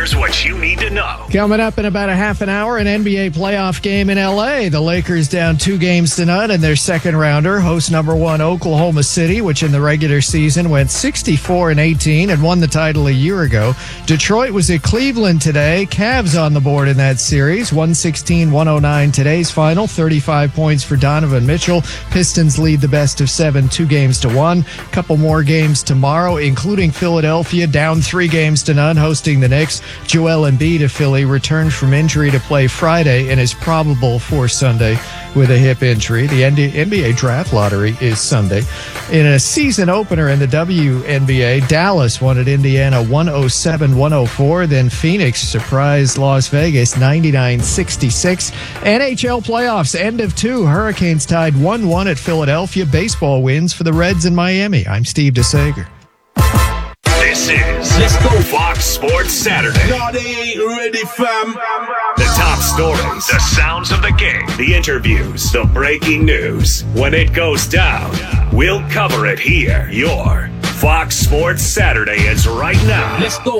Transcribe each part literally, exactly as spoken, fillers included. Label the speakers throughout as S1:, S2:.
S1: Here's what you need to know.
S2: Coming up in about a half an hour, an N B A playoff game in L A. The Lakers down two games to none in their second rounder. Host number one Oklahoma City, which in the regular season went sixty-four and eighteen and won the title a year ago. Detroit was at Cleveland today. Cavs on the board in that series. one sixteen one oh nine today's final. thirty-five points for Donovan Mitchell. Pistons lead the best of seven, two games to one. Couple more games tomorrow, including Philadelphia down three games to none, hosting the Knicks. Joel Embiid of Philly returned from injury to play Friday and is probable for Sunday with a hip injury. The N B A draft lottery is Sunday. In a season opener in the W N B A, Dallas won at Indiana one oh seven one oh four. Then Phoenix surprised Las Vegas ninety-nine sixty-six. N H L playoffs, end of two. Hurricanes tied one one at Philadelphia. Baseball wins for the Reds in Miami. I'm Steve DeSager.
S1: This is Let's Go Fox Sports Saturday.
S3: No, they ain't ready, fam.
S1: The top stories, the sounds of the game, the interviews, the breaking news. When it goes down, we'll cover it here. Your Fox Sports Saturday is right now.
S3: Let's go.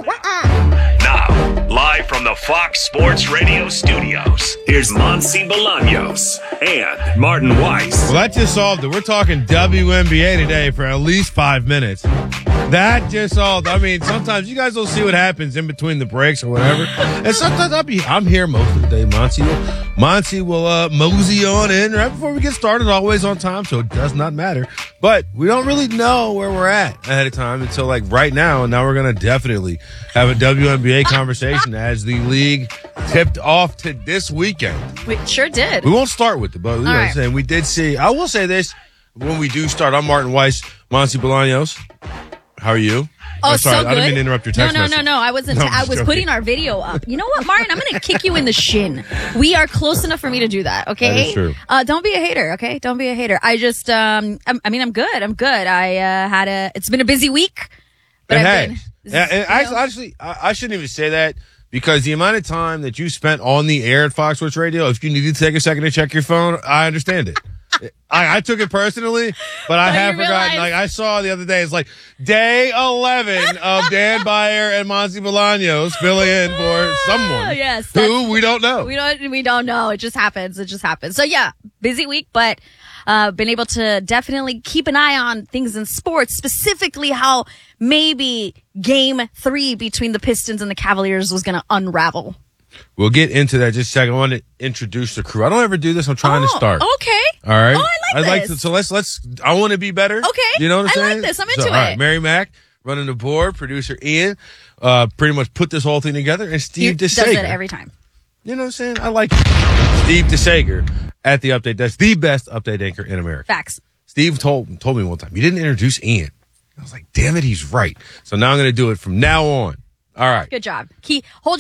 S1: Now, live from the Fox Sports Radio studios, here's Monsi Bolaños and Martin Weiss.
S4: Well, that just solved it. We're talking W N B A today for at least five minutes. That just solved. I mean, sometimes you guys don't see what happens in between the breaks or whatever. And sometimes I'll be, I'm here most of the day. Monty will, Monty will uh, mosey on in right before we get started, always on time, so it does not matter. But we don't really know where we're at ahead of time until like right now. And now we're going to definitely have a W N B A conversation as the league tipped off to this weekend.
S5: We sure did.
S4: We won't start with it, but you know what I'm saying. We did see, I will say this, when we do start, I'm Martin Weiss, Monty Bolaños. How are you?
S5: Oh,
S4: oh sorry,
S5: so good.
S4: I didn't mean to interrupt your text
S5: No, no,
S4: message.
S5: no, no. I wasn't.
S4: No,
S5: I was
S4: joking.
S5: putting our video up. You know what, Martin? I'm going to kick you in the shin. We are close enough for me to do that. Okay.
S4: That is true.
S5: Uh, don't be a hater. Okay. Don't be a hater. I just, um, I'm, I mean, I'm good. I'm good. I uh, had a. It's been a busy week. But
S4: it
S5: I've
S4: has.
S5: been,
S4: Yeah, and
S5: you
S4: actually,
S5: know.
S4: actually, I, I shouldn't even say that because the amount of time that you spent on the air at Fox Sports Radio, if you needed to take a second to check your phone, I understand it. I, I took it personally, but I
S5: But
S4: have
S5: you
S4: forgotten.
S5: realize-
S4: Like I saw the other day, it's like day eleven of Dan Byer and Monty Bolaños filling in for someone
S5: Yes,
S4: who
S5: that's-
S4: we don't know.
S5: We don't. We don't know. It just happens. It just happens. So yeah, busy week, but uh, been able to definitely keep an eye on things in sports, specifically how maybe Game Three between the Pistons and the Cavaliers was going to unravel.
S4: We'll get into that in just a second. I want to introduce the crew. I don't ever do this. I'm trying
S5: oh,
S4: to start.
S5: Okay.
S4: All right.
S5: Oh, I like
S4: I'd like
S5: this.
S4: to, so let's let's. I want to be better.
S5: Okay.
S4: You know what I'm
S5: I
S4: saying?
S5: like this. I'm
S4: So,
S5: into
S4: all right,
S5: it.
S4: Mary Mack running the board. Producer Ian, uh, pretty much put this whole thing together, and
S5: He
S4: Steve
S5: does
S4: DeSager.
S5: it every time.
S4: You know what I'm saying? I like it. Steve DeSager at the update. That's the best update anchor in America.
S5: Facts.
S4: Steve told told me one time you didn't introduce Ian. I was like, damn it, he's right. So now I'm going to do it from now on. All right.
S5: Good job. Key. Hold